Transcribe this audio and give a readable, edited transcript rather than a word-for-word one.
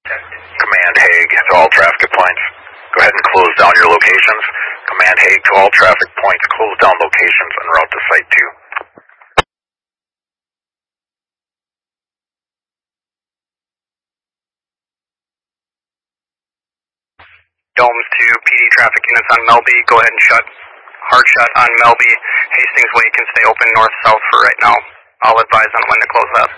Command Hague to all traffic points. Go ahead and close down your locations. Command Hague to all traffic points. Close down locations en route to Site 2. Domes to PD traffic units on Melby. Go ahead and shut. Hard shut on Melby. Hastings Way can stay open north-south for right now. I'll advise on when to close that.